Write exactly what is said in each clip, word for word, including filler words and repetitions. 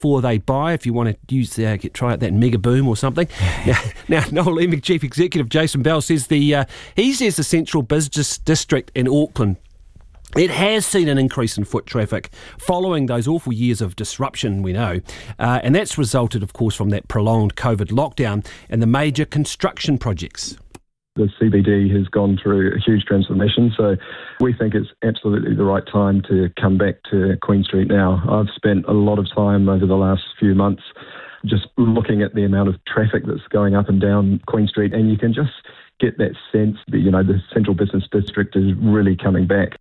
before they buy, if you want to use uh, get, try out that mega boom or something. now, now, Noel Leeming, Chief Executive Jason Bell, says the uh, he says the Central Business District in Auckland, it has seen an increase in foot traffic following those awful years of disruption, we know. Uh, and that's resulted, of course, from that prolonged COVID lockdown and the major construction projects. The C B D has gone through a huge transformation, so we think it's absolutely the right time to come back to Queen Street now. I've spent a lot of time over the last few months just looking at the amount of traffic that's going up and down Queen Street, and you can just get that sense that, you know, the Central Business District is really coming back.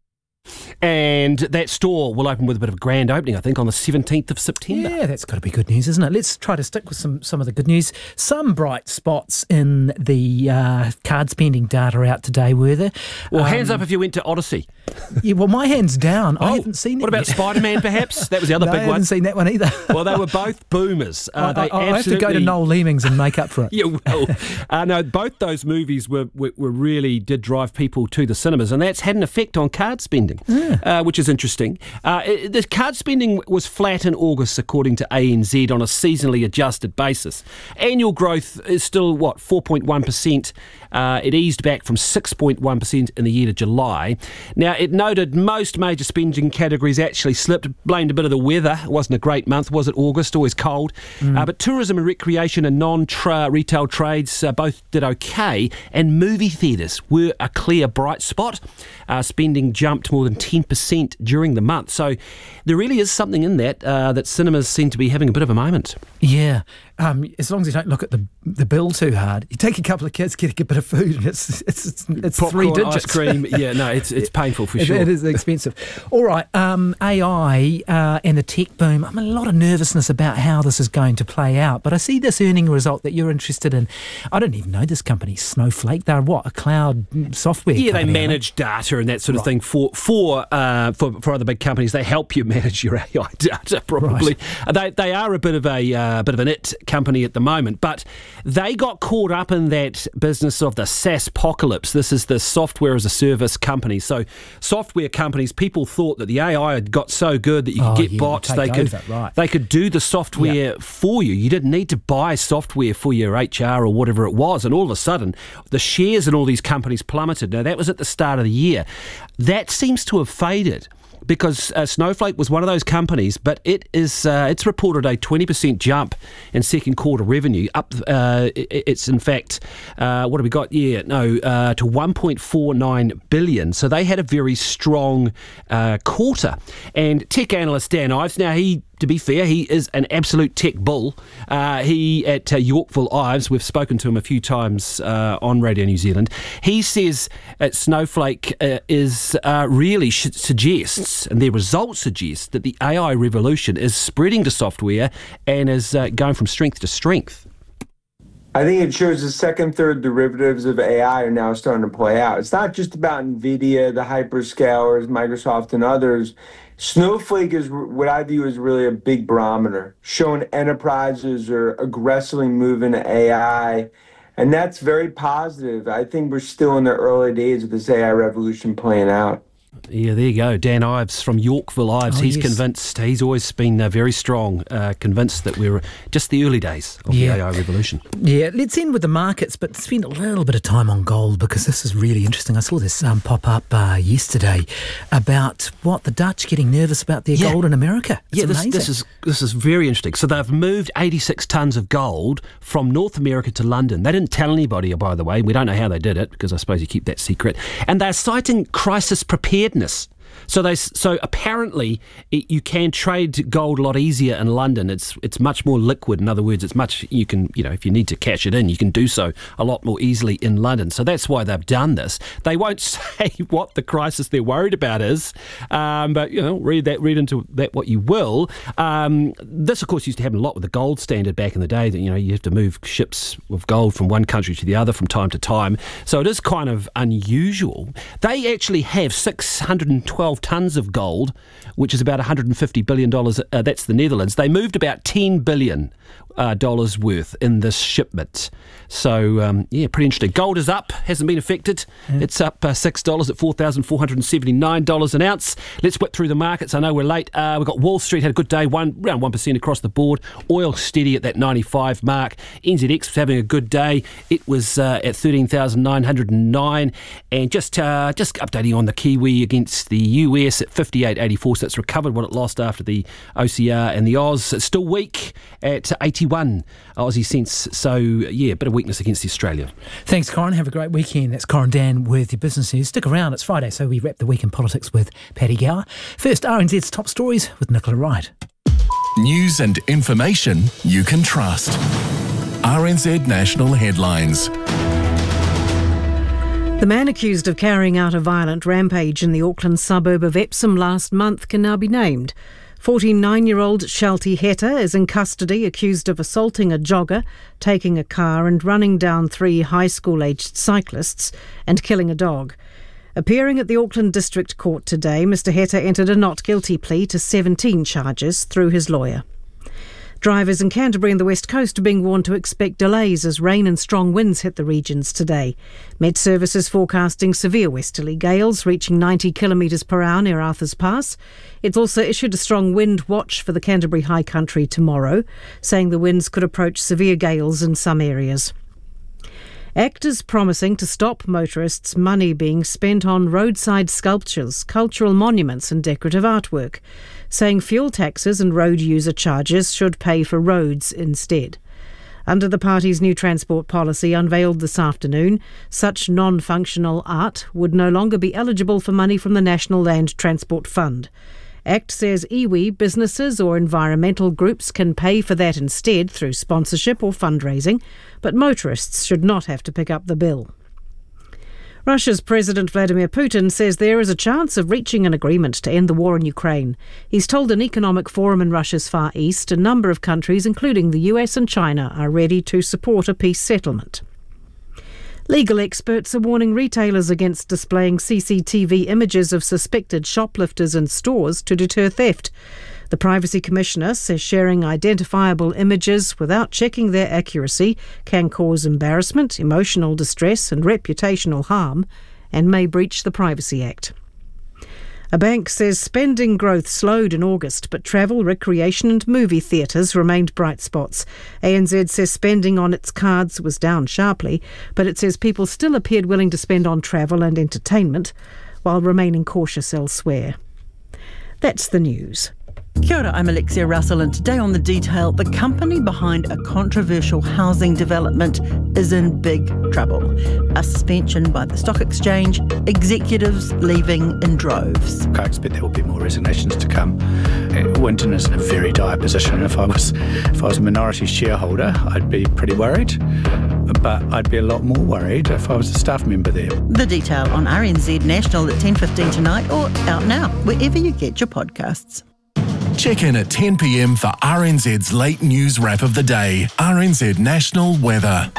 And that store will open with a bit of a grand opening, I think, on the seventeenth of September. Yeah, that's got to be good news, isn't it? Let's try to stick with some, some of the good news. Some bright spots in the uh, card spending data out today, were there? Well, um, hands up if you went to Odyssey. Yeah, well, my hand's down. Oh, I haven't seen that What about yet. Spider-Man, perhaps? That was the other no, big I haven't one. seen that one either. Well, they were both boomers. Uh, I, they I, I have to go to Noel Leeming's and make up for it. You will. uh, no, both those movies were, were, were really did drive people to the cinemas, and that's had an effect on card spending, yeah. uh, which is interesting. Uh, it, the card spending was flat in August, according to A N Z, on a seasonally adjusted basis. Annual growth is still, what, four point one percent. Uh, it eased back from six point one percent in the year to July. Now, it noted most major spending categories actually slipped, blamed a bit of the weather. It wasn't a great month, was it, August? Always cold. Mm. Uh, but tourism and recreation and non-retail trades uh, both did okay, and movie theatres were a clear bright spot. Uh, spending jumped more than ten percent during the month. So there really is something in that, uh, that cinemas seem to be having a bit of a moment. Yeah, um, as long as you don't look at the the bill too hard. You take a couple of kids, get a bit of food, and it's it's it's, it's Popcorn, three digits. Ice cream, yeah, no, it's it's painful for it, sure. It is expensive. All right, um, A I uh, and the tech boom. I'm a lot of nervousness about how this is going to play out, but I see this earning result that you're interested in. I don't even know this company, Snowflake. They're what, a cloud software Yeah, company, they manage data and that sort of right. thing for for, uh, for for other big companies. They help you manage your A I data, probably. Right. They they are a bit of a uh, bit of an it company at the moment, but they got caught up in that business of the SaaS apocalypse. This is the software as a service company. So software companies, people thought that the A I had got so good that you could oh, get yeah, bots. They could over, right. they could do the software yeah. for you. You didn't need to buy software for your H R or whatever it was. And all of a sudden, the shares in all these companies plummeted. Now, that was at the start of the year. That seems to have faded, because uh, Snowflake was one of those companies, but it is uh, it's reported a twenty percent jump in second quarter revenue. Up, uh, it, it's in fact, uh, what have we got? Yeah, no, uh, to one point four nine billion. So they had a very strong uh, quarter. And tech analyst Dan Ives, now he. To be fair, he is an absolute tech bull. Uh, he, at uh, Yorkville Ives, we've spoken to him a few times uh, on Radio New Zealand, he says at Snowflake uh, is uh, really sh- suggests, and their results suggest, that the A I revolution is spreading to software and is uh, going from strength to strength. I think it shows the second, third derivatives of A I are now starting to play out. It's not just about NVIDIA, the hyperscalers, Microsoft, and others. Snowflake is what I view as really a big barometer, showing enterprises are aggressively moving to A I, and that's very positive. I think we're still in the early days of this A I revolution playing out. Yeah, there you go. Dan Ives from Yorkville Ives. Oh, he's yes. convinced, he's always been uh, very strong, uh, convinced that we're just the early days of yeah. the A I revolution. Yeah, let's end with the markets, but spend a little bit of time on gold, because this is really interesting. I saw this um, pop up uh, yesterday about what the Dutch getting nervous about their Yeah. gold in America. It's yeah, this, amazing. this is this is very interesting. So they've moved eighty-six tonnes of gold from North America to London. They didn't tell anybody, by the way. We don't know how they did it, because I suppose you keep that secret. And they're citing crisis preparedness. So they, so apparently it, you can trade gold a lot easier in London. It's it's much more liquid. In other words, it's much you can you know if you need to cash it in, you can do so a lot more easily in London. So that's why they've done this. They won't say what the crisis they're worried about is, um, but you know read that read into that what you will. Um, this of course used to happen a lot with the gold standard back in the day. That you know you have to move ships of gold from one country to the other from time to time. So it is kind of unusual. They actually have six hundred twelve tonnes of gold, which is about one hundred fifty billion dollars. Uh, that's the Netherlands. They moved about ten billion dollars uh, dollars worth in this shipment. So, um, yeah, pretty interesting. Gold is up, hasn't been affected. Yeah. It's up uh, six dollars at four thousand four hundred seventy-nine dollars an ounce. Let's whip through the markets. I know we're late. Uh, we've got Wall Street had a good day, one around one percent across the board. Oil steady at that ninety-five mark. N Z X was having a good day. It was uh, at thirteen thousand nine hundred nine. And just uh, just updating on the Kiwi against the U S at fifty-eight eighty-four. So it's recovered what it lost after the O C R and the Oz. It's still weak at eighty-one Aussie cents. So, yeah, a bit of weakness against Australia. Thanks, Corin. Have a great weekend. That's Corin Dan with your business news. Stick around. It's Friday, so we wrap the week in politics with Paddy Gower. First, R N Z's top stories with Nicola Wright. News and information you can trust. R N Z National Headlines. The man accused of carrying out a violent rampage in the Auckland suburb of Epsom last month can now be named. forty-nine-year-old Shelty Heta is in custody, accused of assaulting a jogger, taking a car and running down three high school-aged cyclists and killing a dog. Appearing at the Auckland District Court today, Mr Heta entered a not guilty plea to seventeen charges through his lawyer. Drivers in Canterbury and the West Coast are being warned to expect delays as rain and strong winds hit the regions today. Met Service is forecasting severe westerly gales reaching ninety kilometres per hour near Arthur's Pass. It's also issued a strong wind watch for the Canterbury High Country tomorrow, saying the winds could approach severe gales in some areas. Actors promising to stop motorists' money being spent on roadside sculptures, cultural monuments and decorative artwork, saying fuel taxes and road user charges should pay for roads instead. Under the party's new transport policy unveiled this afternoon, such non-functional art would no longer be eligible for money from the National Land Transport Fund. ACT says iwi businesses or environmental groups can pay for that instead through sponsorship or fundraising, but motorists should not have to pick up the bill. Russia's President Vladimir Putin says there is a chance of reaching an agreement to end the war in Ukraine. He's told an economic forum in Russia's Far East a number of countries, including the U S and China, are ready to support a peace settlement. Legal experts are warning retailers against displaying C C T V images of suspected shoplifters in stores to deter theft. The Privacy Commissioner says sharing identifiable images without checking their accuracy can cause embarrassment, emotional distress and reputational harm, and may breach the Privacy Act. A bank says spending growth slowed in August, but travel, recreation and movie theatres remained bright spots. A N Z says spending on its cards was down sharply, but it says people still appeared willing to spend on travel and entertainment, while remaining cautious elsewhere. That's the news. Kia ora, I'm Alexia Russell, and today on The Detail, the company behind a controversial housing development is in big trouble. A suspension by the stock exchange, executives leaving in droves. I expect there will be more resignations to come. Winton is in a very dire position. If I was, if I was a minority shareholder, I'd be pretty worried, but I'd be a lot more worried if I was a staff member there. The Detail on R N Z National at ten fifteen tonight, or out now, wherever you get your podcasts. Check in at ten p.m. for R N Z's late news wrap of the day. R N Z National Weather.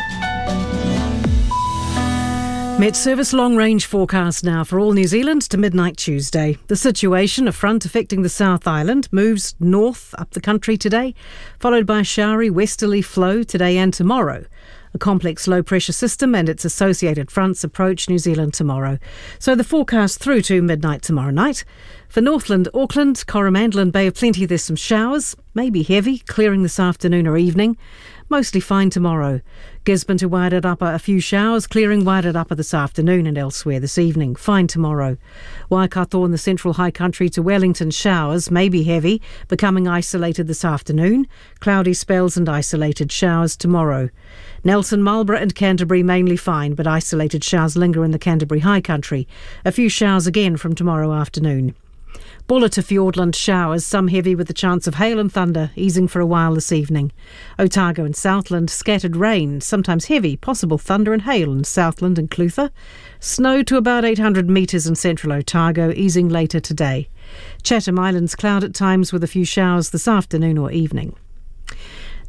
Met Service long-range forecast now for all New Zealand to midnight Tuesday. The situation, a front affecting the South Island, moves north up the country today, followed by a showery westerly flow today and tomorrow. A complex low-pressure system and its associated fronts approach New Zealand tomorrow. So the forecast through to midnight tomorrow night. For Northland, Auckland, Coromandel and Bay of Plenty, there's some showers, maybe heavy, clearing this afternoon or evening. Mostly fine tomorrow. Gisborne to Wairatapa, a few showers, clearing Wairatapa this afternoon and elsewhere this evening. Fine tomorrow. Waikato in the central high country to Wellington, showers, maybe heavy, becoming isolated this afternoon. Cloudy spells and isolated showers tomorrow. Nelson, Marlborough and Canterbury mainly fine, but isolated showers linger in the Canterbury high country. A few showers again from tomorrow afternoon. Bulla to Fiordland, showers, some heavy with the chance of hail and thunder, easing for a while this evening. Otago and Southland, scattered rain, sometimes heavy, possible thunder and hail in Southland and Clutha. Snow to about eight hundred metres in central Otago, easing later today. Chatham Islands, cloud at times with a few showers this afternoon or evening.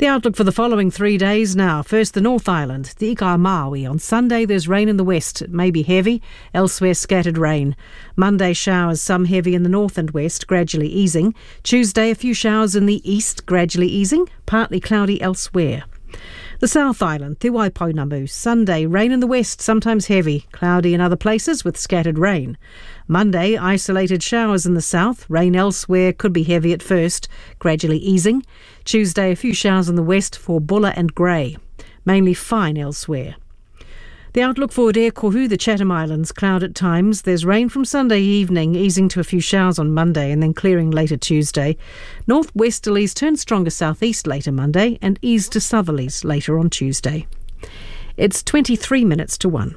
The outlook for the following three days now. First, the North Island, the Ika Maui. On Sunday, there's rain in the west. It may be heavy, elsewhere scattered rain. Monday, showers, some heavy in the north and west, gradually easing. Tuesday, a few showers in the east, gradually easing, partly cloudy elsewhere. The South Island, Te Waipounamu. Sunday, rain in the west, sometimes heavy, cloudy in other places with scattered rain. Monday, isolated showers in the south, rain elsewhere, could be heavy at first, gradually easing. Tuesday, a few showers in the west for Bulla and Grey, mainly fine elsewhere. The outlook for Te Kohu, the Chatham Islands, cloud at times. There's rain from Sunday evening, easing to a few showers on Monday and then clearing later Tuesday. Northwesterlies turn stronger southeast later Monday and ease to southerlies later on Tuesday. It's twenty-three minutes to one.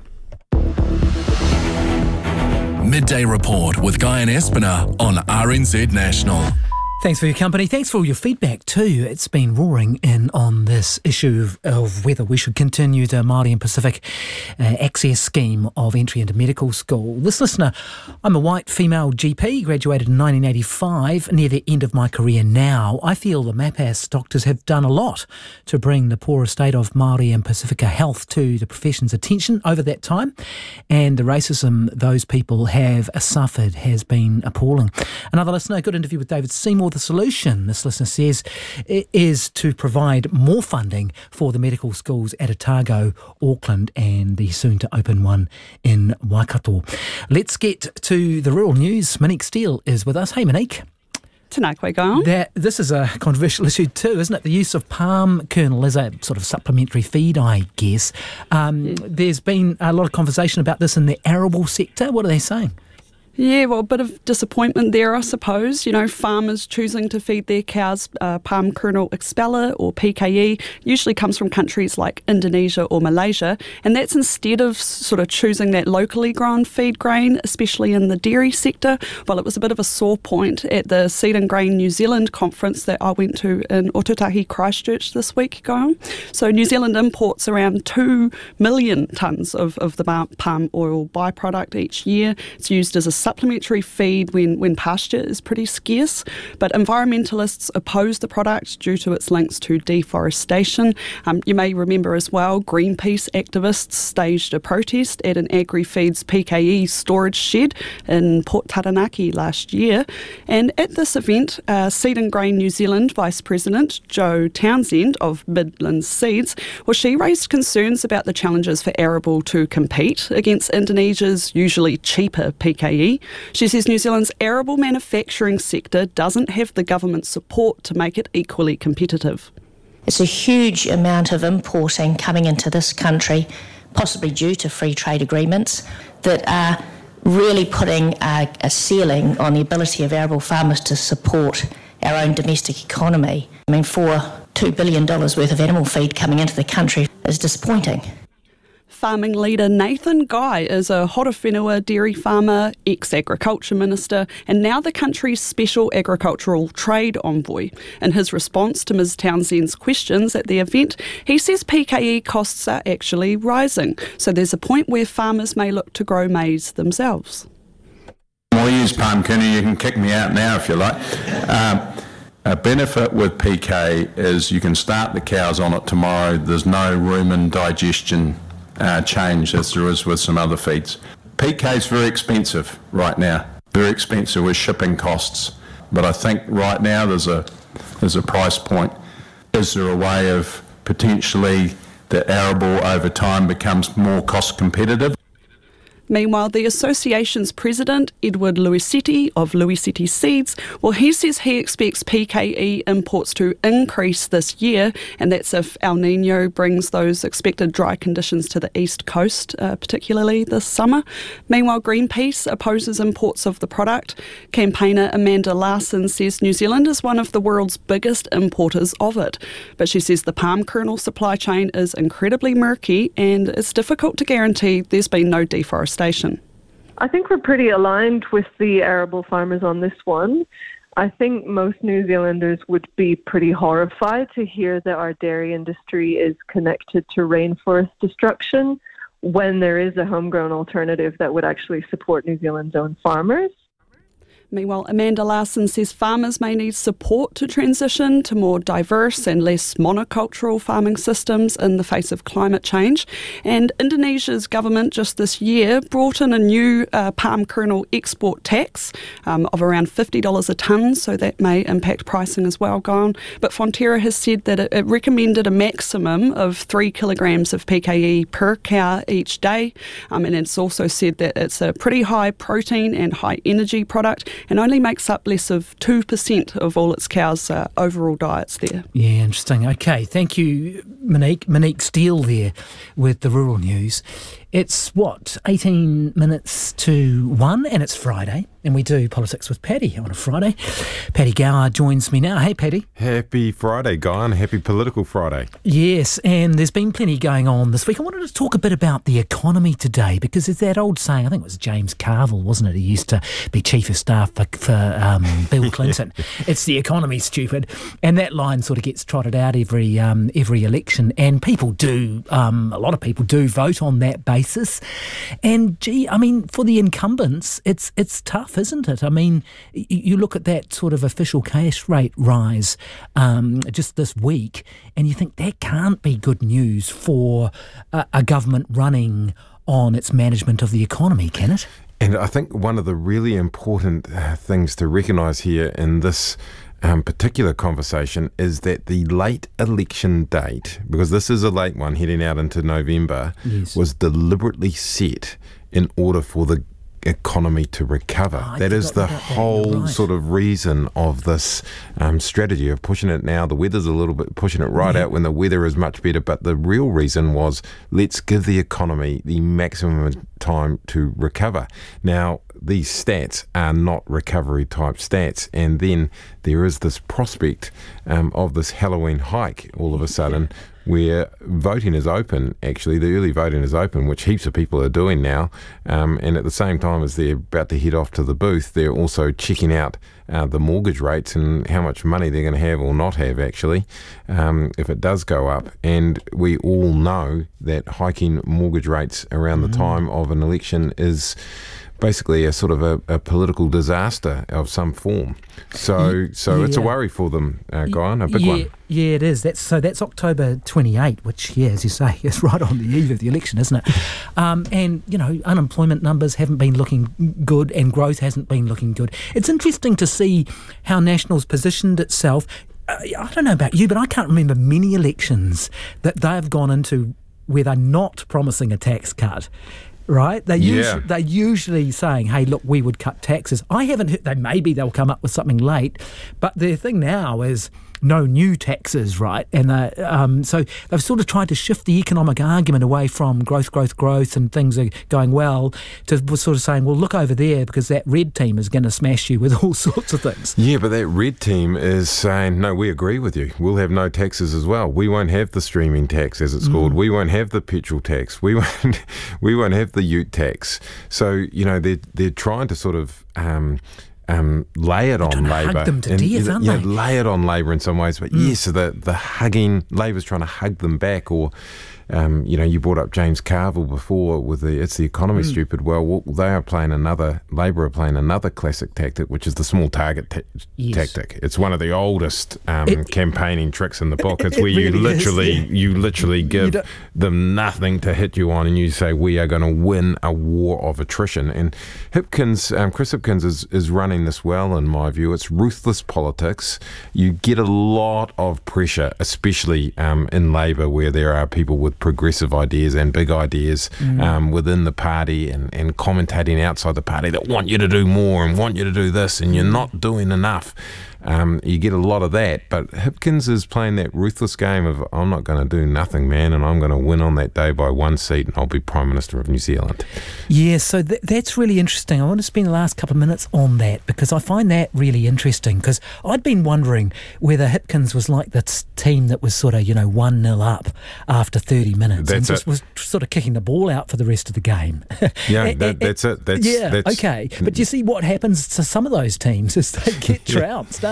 Midday Report with Guy and Espiner on R N Z National. Thanks for your company. Thanks for all your feedback too. It's been roaring in on this issue of, of whether we should continue the Māori and Pacific uh, access scheme of entry into medical school. This listener, I'm a white female G P, graduated in nineteen eighty-five, near the end of my career now. I feel the MAPAS doctors have done a lot to bring the poorer state of Māori and Pacifica health to the profession's attention over that time, and the racism those people have suffered has been appalling. Another listener, a good interview with David Seymour. The solution, this listener says, is to provide more funding for the medical schools at Otago, Auckland, and the soon-to-open one in Waikato. Let's get to the rural news. Monique Steele is with us. Hey, Monique. Tēnā koe, Guy. That, this is a controversial issue too, isn't it? The use of palm kernel as a sort of supplementary feed, I guess. Um, yeah. There's been a lot of conversation about this in the arable sector. What are they saying? Yeah, well, a bit of disappointment there, I suppose. You know, farmers choosing to feed their cows uh, palm kernel expeller or P K E usually comes from countries like Indonesia or Malaysia, and that's instead of sort of choosing that locally grown feed grain, especially in the dairy sector. Well, it was a bit of a sore point at the Seed and Grain New Zealand conference that I went to in Otutahi, Christchurch this week, Guy. So New Zealand imports around two million tonnes of, of the palm oil byproduct each year. It's used as a supplementary feed when, when pasture is pretty scarce, but environmentalists oppose the product due to its links to deforestation. Um, you may remember as well, Greenpeace activists staged a protest at an Agri-Feeds P K E storage shed in Port Taranaki last year, and at this event, uh, Seed and Grain New Zealand Vice President Jo Townsend of Midland Seeds, well, she raised concerns about the challenges for arable to compete against Indonesia's usually cheaper P K E. She says New Zealand's arable manufacturing sector doesn't have the government support to make it equally competitive. It's a huge amount of importing coming into this country, possibly due to free trade agreements, that are really putting a, a ceiling on the ability of arable farmers to support our own domestic economy. I mean, for two billion dollars worth of animal feed coming into the country is disappointing. Farming leader Nathan Guy is a Horowhenua dairy farmer, ex-agriculture minister, and now the country's special agricultural trade envoy. In his response to Miz Townsend's questions at the event, he says P K E costs are actually rising, so there's a point where farmers may look to grow maize themselves. I'll use palm kernel, you can kick me out now if you like. Um, a benefit with P K is you can start the cows on it tomorrow, there's no rumen digestion Uh, change as there is with some other feeds. P K is very expensive right now, very expensive with shipping costs, but I think right now there's a there's a price point. Is there a way of potentially that arable over time becomes more cost competitive? Meanwhile, the association's president, Edward Luisetti of Luisetti Seeds, well, he says he expects P K E imports to increase this year, and that's if El Nino brings those expected dry conditions to the east coast, uh, particularly this summer. Meanwhile, Greenpeace opposes imports of the product. Campaigner Amanda Larson says New Zealand is one of the world's biggest importers of it, but she says the palm kernel supply chain is incredibly murky and it's difficult to guarantee there's been no deforestation. I think we're pretty aligned with the arable farmers on this one. I think most New Zealanders would be pretty horrified to hear that our dairy industry is connected to rainforest destruction when there is a homegrown alternative that would actually support New Zealand's own farmers. Meanwhile, Amanda Larson says farmers may need support to transition to more diverse and less monocultural farming systems in the face of climate change. And Indonesia's government just this year brought in a new uh, palm kernel export tax um, of around fifty dollars a tonne, so that may impact pricing as well, Guyon. But Fonterra has said that it, it recommended a maximum of three kilograms of P K E per cow each day. Um, and it's also said that it's a pretty high protein and high energy product and only makes up less of two percent of all its cows' uh, overall diets there. Yeah, interesting. Okay, thank you, Monique. Monique Steele there with the rural news. It's, what, eighteen minutes to one, and it's Friday, and we do Politics with Paddy on a Friday. Paddy Gower joins me now. Hey, Paddy. Happy Friday, Guy, and happy Political Friday. Yes, and there's been plenty going on this week. I wanted to talk a bit about the economy today, because there's that old saying, I think it was James Carville, wasn't it? He used to be Chief of Staff for, for um, Bill Clinton. It's the economy, stupid. And that line sort of gets trotted out every um, every election, and people do, um, a lot of people do vote on that basis. And gee, I mean, for the incumbents, it's it's tough, isn't it? I mean, y- you look at that sort of official cash rate rise um, just this week, and you think that can't be good news for a, a government running on its management of the economy, can it? And I think one of the really important uh, things to recognise here in this Um, particular conversation is that the late election date, because this is a late one heading out into November, yes, was deliberately set in order for the economy to recover. Oh, that is the whole right. sort of reason of this um, strategy of pushing it now. The weather's a little bit pushing it right yeah. out when the weather is much better, but the real reason was let's give the economy the maximum time to recover. Now, these stats are not recovery type stats, and then there is this prospect um, of this Halloween hike all of a sudden where voting is open, actually, the early voting is open, which heaps of people are doing now, um, and at the same time as they're about to head off to the booth, they're also checking out uh, the mortgage rates and how much money they're going to have or not have, actually, um, if it does go up. And we all know that hiking mortgage rates around mm. the time of an election is basically a sort of a, a political disaster of some form. So so yeah. it's a worry for them, uh, Guyon, a big yeah, one. Yeah, it is. That's So that's October twenty-eighth, which, yeah, as you say, is right on the eve of the election, isn't it? Um, and, you know, unemployment numbers haven't been looking good and growth hasn't been looking good. It's interesting to see how National's positioned itself. Uh, I don't know about you, but I can't remember many elections that they've gone into where they're not promising a tax cut. Right? They're, yeah. usually, they're usually saying, hey, look, we would cut taxes. I haven't heard, they, maybe they'll come up with something late, but the thing now is no new taxes, right? And uh, um, so they've sort of tried to shift the economic argument away from growth, growth, growth, and things are going well, to sort of saying, well, look over there because that red team is going to smash you with all sorts of things. Yeah, but that red team is saying, no, we agree with you. We'll have no taxes as well. We won't have the streaming tax, as it's mm. called. We won't have the petrol tax. We won't. We won't have the ute tax. So you know they're they're trying to sort of. Um, Um, lay it on Labor. Hug them to death, aren't yeah, they? lay it on Labor in some ways, but mm. yes, the the hugging, Labor's trying to hug them back, or um, you know, you brought up James Carville before with the it's the economy mm. stupid. Well, well, they are playing another. Labor are playing another classic tactic, which is the small target ta- yes. tactic. It's one of the oldest um, it, it, campaigning tricks in the book. It's it where really you literally is, yeah. you literally give you them nothing to hit you on, and you say we are going to win a war of attrition. And Hipkins, um, Chris Hipkins is is running this well, in my view. It's ruthless politics. You get a lot of pressure, especially um, in Labor, where there are people with progressive ideas and big ideas mm. um, within the party and, and commentating outside the party that want you to do more and want you to do this, and you're not doing enough. Um, you get a lot of that, but Hipkins is playing that ruthless game of I'm not going to do nothing, man, and I'm going to win on that day by one seat, and I'll be Prime Minister of New Zealand. Yeah, so th- that's really interesting. I want to spend the last couple of minutes on that because I find that really interesting, because I'd been wondering whether Hipkins was like that team that was sort of, you know, one nil up after thirty minutes that's and just it. was sort of kicking the ball out for the rest of the game. Yeah, that, that's it. That's, yeah, that's, okay. But you see what happens to some of those teams is they get trounced, eh?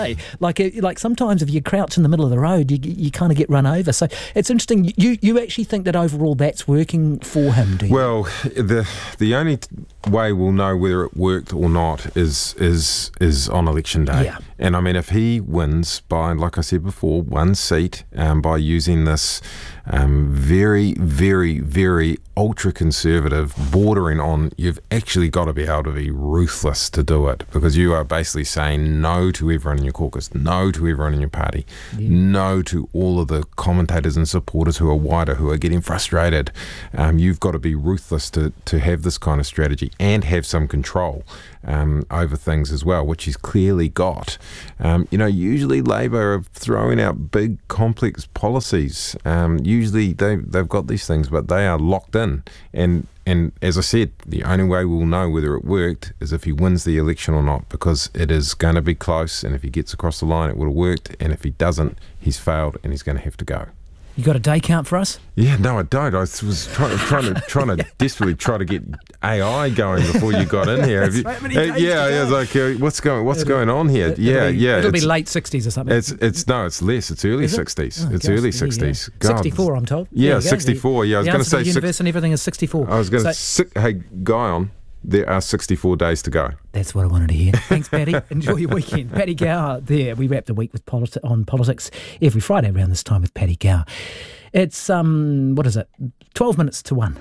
eh? Like, like sometimes if you crouch in the middle of the road, you you kind of get run over. So it's interesting. You you actually think that overall that's working for him, do you? Well, the the only way we'll know whether it worked or not is is is on election day. Yeah. And I mean, if he wins by, like I said before, one seat um, by using this um, very, very, very ultra-conservative, bordering on, you've actually got to be able to be ruthless to do it, because you are basically saying no to everyone in your caucus, no to everyone in your party, yeah. no to all of the commentators and supporters who are wider, who are getting frustrated. Um, you've got to be ruthless to, to have this kind of strategy and have some control um, over things as well, which he's clearly got. Um, you know, usually Labour are throwing out big, complex policies. Um, usually they, they've got these things, but they are locked in. And, and as I said, the only way we'll know whether it worked is if he wins the election or not, because it is going to be close, and if he gets across the line, it would have worked, and if he doesn't, he's failed and he's going to have to go. You got a day count for us? Yeah, no, I don't. I was trying, trying to, trying to desperately try to get A I going before you got in here. That's you, right, many uh, days yeah, to yeah. go. It's like, uh, what's going, what's It'll- going on here? It'll yeah, be- yeah. It'll be it's- late sixties or something. It's it's no, it's less. It's early Is it? sixties. Oh, it's gosh, early there you go. sixties. God. sixty-four, I'm told. Yeah, There you go. sixty-four. Yeah, I was The going to answer say the six, universe and everything is sixty-four. I was going So- to si- hey, guy on. There are sixty-four days to go. That's what I wanted to hear. Thanks, Paddy. Enjoy your weekend. Paddy Gower there. We wrap the week with politi- on politics every Friday around this time with Paddy Gower. It's, um, what is it, twelve minutes to one.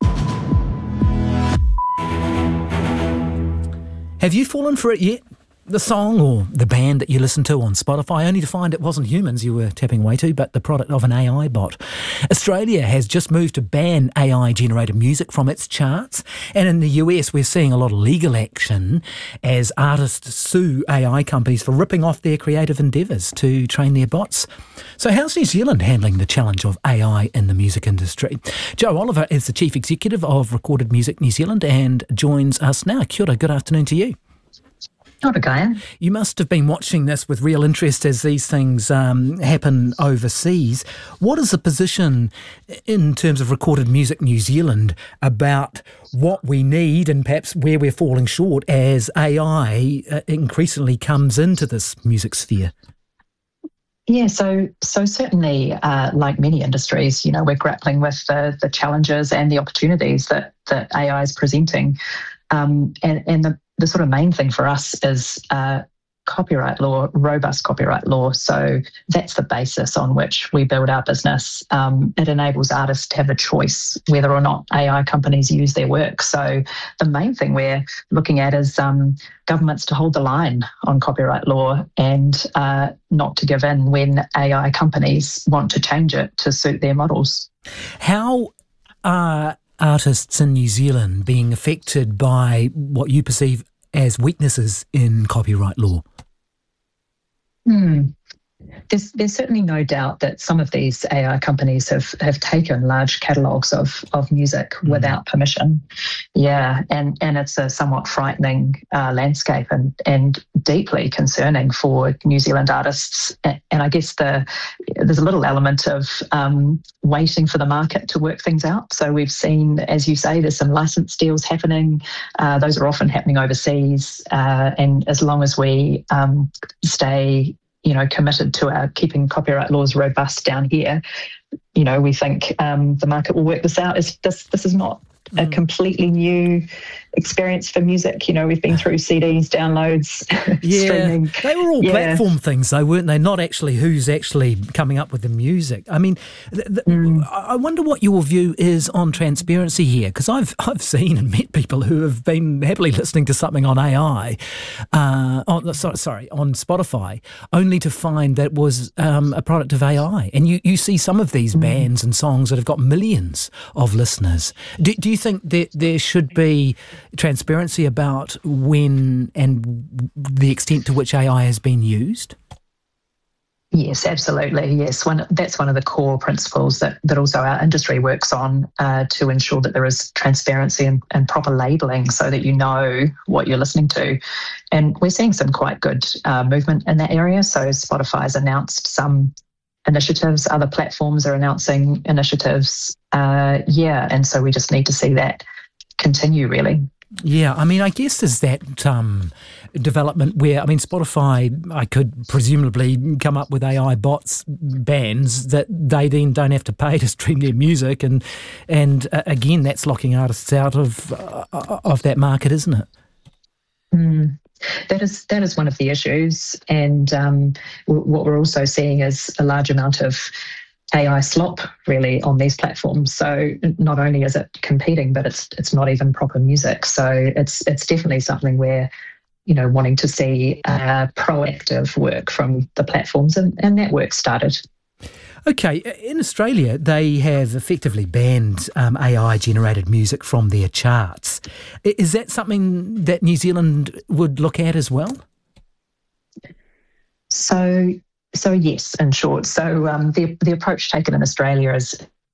Have you fallen for it yet? The song or the band that you listen to on Spotify, only to find it wasn't humans you were tapping away to, but the product of an A I bot. Australia has just moved to ban A I-generated music from its charts, and in the U S we're seeing a lot of legal action as artists sue A I companies for ripping off their creative endeavours to train their bots. So how's New Zealand handling the challenge of A I in the music industry? Joe Oliver is the Chief Executive of Recorded Music New Zealand and joins us now. Kia ora, good afternoon to you. Not again. You must have been watching this with real interest as these things um, happen overseas. What is the position in terms of Recorded Music New Zealand about what we need and perhaps where we're falling short as A I uh, increasingly comes into this music sphere? Yeah, so so certainly, uh, like many industries, you know, we're grappling with the, the challenges and the opportunities that, that A I is presenting. Um, and and the, the sort of main thing for us is uh, copyright law, robust copyright law. So that's the basis on which we build our business. Um, it enables artists to have a choice whether or not A I companies use their work. So the main thing we're looking at is um, governments to hold the line on copyright law and uh, not to give in when A I companies want to change it to suit their models. How are artists in New Zealand being affected by what you perceive as weaknesses in copyright law? Hmm. There's, there's certainly no doubt that some of these A I companies have, have taken large catalogues of, of music mm. without permission. Yeah, and, and it's a somewhat frightening uh, landscape and, and deeply concerning for New Zealand artists. And, and I guess the there's a little element of um, waiting for the market to work things out. So we've seen, as you say, there's some license deals happening. Uh, those are often happening overseas. Uh, and as long as we um, stay you know, committed to our keeping copyright laws robust down here, you know, we think um, the market will work this out. It's, this this is not a completely new experience for music. You know, we've been through C Ds, downloads, yeah, streaming. They were all yeah. platform things, though, weren't they? Not actually who's actually coming up with the music. I mean, th- th- mm. I wonder what your view is on transparency here, because I've I've seen and met people who have been happily listening to something on A I, uh, on sorry, sorry, on Spotify, only to find that it was um, a product of A I. And you, you see some of these mm. bands and songs that have got millions of listeners. Do, do you think that there should be transparency about when and the extent to which A I has been used? Yes, absolutely. Yes, one that's one of the core principles that, that also our industry works on uh, to ensure that there is transparency and, and proper labelling so that you know what you're listening to. And we're seeing some quite good uh, movement in that area. So Spotify's announced some initiatives, other platforms are announcing initiatives. Uh, yeah, and so we just need to see that continue, really. Yeah, I mean, I guess there's that um, development where, I mean, Spotify, I could presumably come up with A I bots, bands that they then don't have to pay to stream their music, and and uh, again, that's locking artists out of uh, of that market, isn't it? Mm. That is that is one of the issues, and um, w- what we're also seeing is a large amount of A I slop really on these platforms. So not only is it competing, but it's it's not even proper music. So it's it's definitely something where, you know, wanting to see uh, proactive work from the platforms, and, and that work started. Okay, in Australia, they have effectively banned um, A I-generated music from their charts. Is that something that New Zealand would look at as well? So, so yes, in short. So um, the the approach taken in Australia is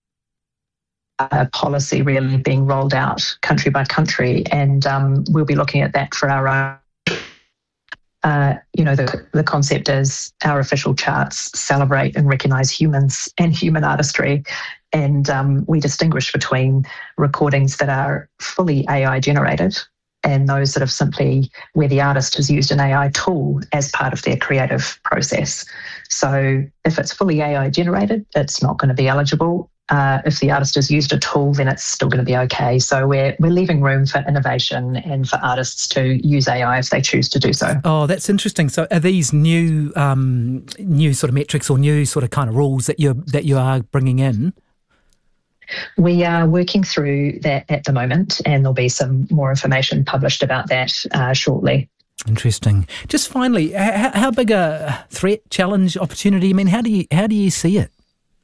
a policy really being rolled out country by country, and um, we'll be looking at that for our own. Uh, you know, the the concept is our official charts celebrate and recognise humans and human artistry, and um, we distinguish between recordings that are fully A I generated and those that have simply where the artist has used an A I tool as part of their creative process. So if it's fully A I generated, it's not going to be eligible. Uh, if the artist has used a tool, then it's still going to be okay. So we're we're leaving room for innovation and for artists to use A I if they choose to do so. Oh, that's interesting. So are these new um, new sort of metrics or new sort of kind of rules that you that you are bringing in? We are working through that at the moment, and there'll be some more information published about that uh, shortly. Interesting. Just finally, how, how big a threat, challenge, opportunity? I mean, how do you how do you see it?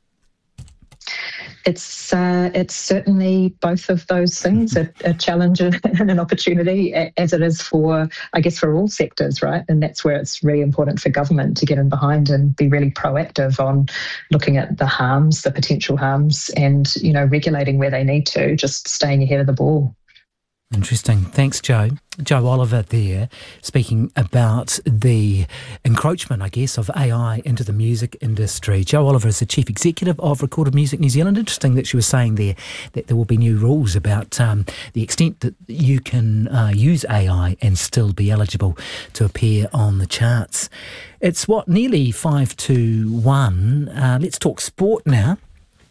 It's uh, it's certainly both of those things, a, a challenge and an opportunity, as it is for, I guess, for all sectors, right? And that's where it's really important for government to get in behind and be really proactive on looking at the harms, the potential harms, and, you know, regulating where they need to, just staying ahead of the ball. Interesting. Thanks, Joe. Joe Oliver there, speaking about the encroachment, I guess, of A I into the music industry. Joe Oliver is the Chief Executive of Recorded Music New Zealand. Interesting that she was saying there that there will be new rules about um, the extent that you can uh, use A I and still be eligible to appear on the charts. It's, what, nearly five to one. Uh, let's talk sport now.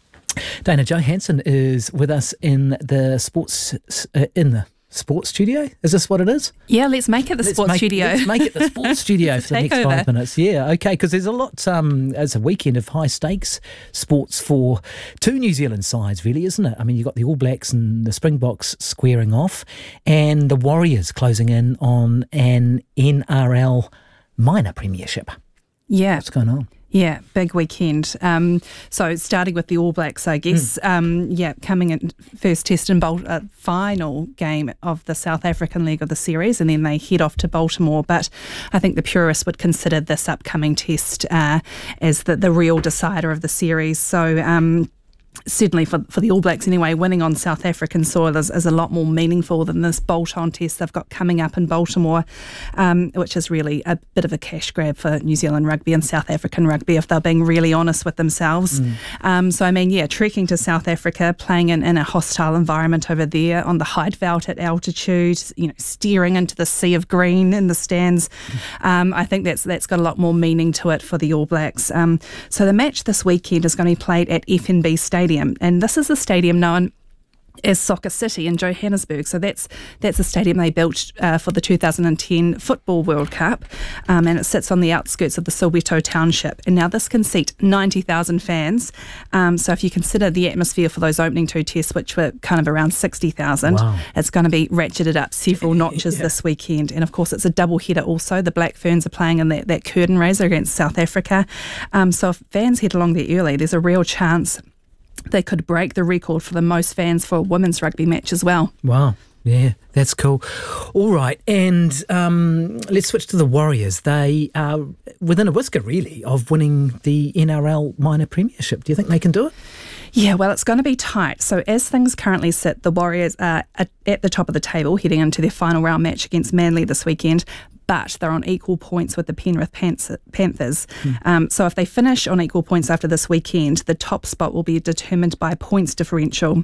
Dana Johansson is with us in the sports uh, in the sports studio. Is this what it is? Yeah, let's make it the let's sports make, studio. Let's make it the sports studio for the next over. five minutes. Yeah, okay, because there's a lot. Um, it's a weekend of high stakes sports for two New Zealand sides, really, isn't it? I mean, you've got the All Blacks and the Springboks squaring off, and the Warriors closing in on an N R L minor premiership. Yeah, what's going on? Yeah, big weekend. Um, so starting with the All Blacks, I guess. Mm. Um, yeah, coming in first test and Bal- uh, final game of the South African leg of the series, and then they head off to Baltimore. But I think the purists would consider this upcoming test uh, as the, the real decider of the series. So um, certainly for, for the All Blacks anyway, winning on South African soil is, is a lot more meaningful than this bolt-on test they've got coming up in Baltimore, um, which is really a bit of a cash grab for New Zealand rugby and South African rugby, if they're being really honest with themselves. Mm. Um, so, I mean, yeah, trekking to South Africa, playing in, in a hostile environment over there on the Heidveld at altitude, you know, steering into the sea of green in the stands. Mm. Um, I think that's that's got a lot more meaning to it for the All Blacks. Um, so the match this weekend is going to be played at F N B Stadium. And this is a stadium known as Soccer City in Johannesburg. So that's that's a stadium they built uh, for the two thousand ten Football World Cup, um, and it sits on the outskirts of the Soweto township. And now this can seat ninety thousand fans. Um, so if you consider the atmosphere for those opening two tests, which were kind of around sixty thousand, wow. It's going to be ratcheted up several notches yeah. this weekend. And of course, it's a double header also. The Black Ferns are playing in that, that curtain raiser against South Africa. Um, so if fans head along there early, there's a real chance they could break the record for the most fans for a women's rugby match as well. Wow. Yeah, that's cool. All right, and um, let's switch to the Warriors. They are within a whisker, really, of winning the N R L minor premiership. Do you think they can do it? Yeah, well, it's going to be tight. So as things currently sit, the Warriors are at the top of the table heading into their final round match against Manly this weekend, but they're on equal points with the Penrith Panthers. Mm. Um, so if they finish on equal points after this weekend, the top spot will be determined by points differential.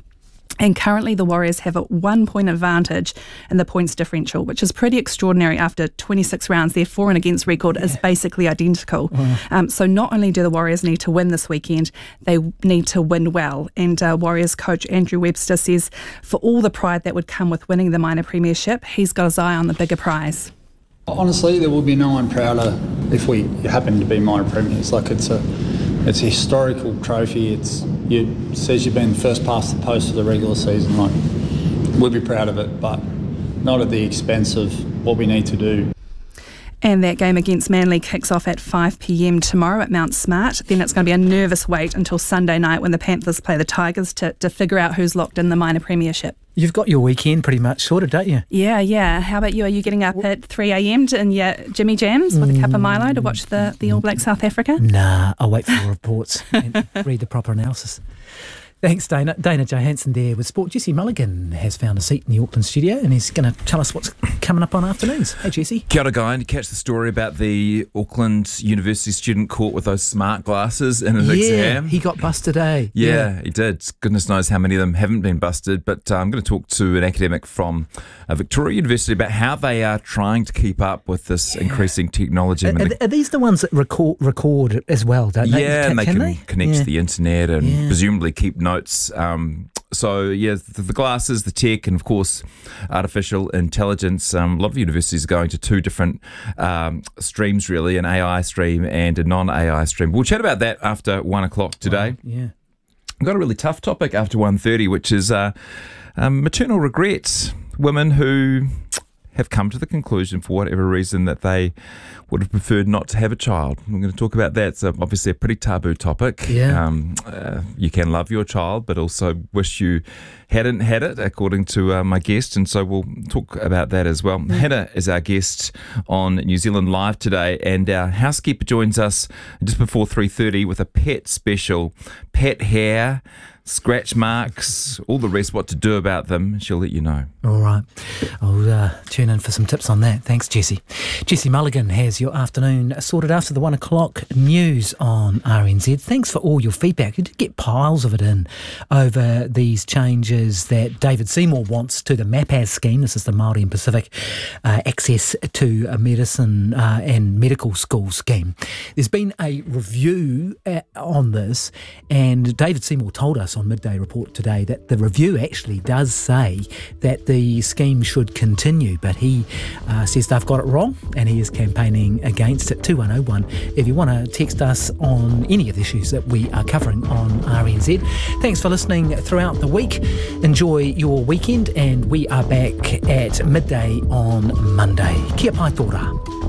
And currently the Warriors have a one-point advantage in the points differential, which is pretty extraordinary after twenty-six rounds. Their for and against record yeah. is basically identical. Wow. Um, so not only do the Warriors need to win this weekend, they need to win well. And uh, Warriors coach Andrew Webster says for all the pride that would come with winning the minor premiership, he's got his eye on the bigger prize. Honestly, there will be no one prouder if we happen to be minor premiers. Like it's a, it's a historical trophy. It's you it says you've been first past the post for the regular season. Like we'll be proud of it, but not at the expense of what we need to do. And that game against Manly kicks off at five p.m. tomorrow at Mount Smart. Then it's going to be a nervous wait until Sunday night when the Panthers play the Tigers to, to figure out who's locked in the minor premiership. You've got your weekend pretty much sorted, don't you? Yeah, yeah. How about you? Are you getting up at three a.m. in your Jimmy Jams with a cup of Milo to watch the, the All Black South Africa? Nah, I'll wait for the reports and read the proper analysis. Thanks, Dana. Dana Johansson there with Sport. Jesse Mulligan has found a seat in the Auckland studio and he's going to tell us what's coming up on afternoons. Hey, Jesse. Kia ora, Guy. And you catch the story about the Auckland University student caught with those smart glasses in an yeah, exam? he got busted, eh? Yeah, yeah, he did. Goodness knows how many of them haven't been busted. But uh, I'm going to talk to an academic from uh, Victoria University about how they are trying to keep up with this yeah. increasing technology. Are, are, are these the ones that record, record as well, don't they? Yeah, can, and they can can they? connect yeah. to the internet and yeah. presumably keep notes. Um, so, yeah, the, the glasses, the tech, and, of course, artificial intelligence. Um, a lot of universities are going to two different um, streams, really, an A I stream and a non-A I stream. We'll chat about that after one o'clock today. Wow, yeah. I've got a really tough topic after one thirty, which is uh, um, maternal regrets. Women who have come to the conclusion, for whatever reason, that they would have preferred not to have a child. We're going to talk about that. It's a, obviously a pretty taboo topic. Yeah. Um, uh, you can love your child, but also wish you hadn't had it, according to uh, my guest. And so we'll talk about that as well. Mm. Hannah is our guest on New Zealand Live today, and our housekeeper joins us just before three thirty with a pet special. Pet hair, scratch marks, all the rest, what to do about them. She'll let you know. All right. I'll uh, tune in for some tips on that. Thanks, Jesse. Jesse Mulligan has your afternoon sorted after the one o'clock news on R N Z. Thanks for all your feedback. You did get piles of it in over these changes that David Seymour wants to the MAPAS scheme. This is the Māori and Pacific uh, Access to a Medicine uh, and Medical School scheme. There's been a review uh, on this, and David Seymour told us on Midday Report today that the review actually does say that the scheme should continue, but he uh, says they've got it wrong and he is campaigning against it. two one oh one if you want to text us on any of the issues that we are covering on R N Z. Thanks for listening throughout the week. Enjoy your weekend, and we are back at midday on Monday. Kia pai tōra.